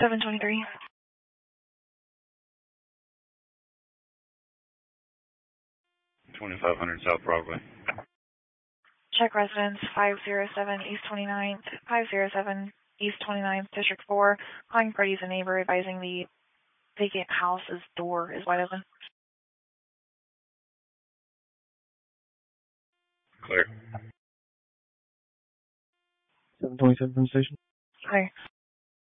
723. 2500 South Broadway. Check residence 507 East 29th, 507 East 29th, District 4. Calling parties and neighbor advising the vacant house's door is wide open. Clear. 727 from the station. Clear.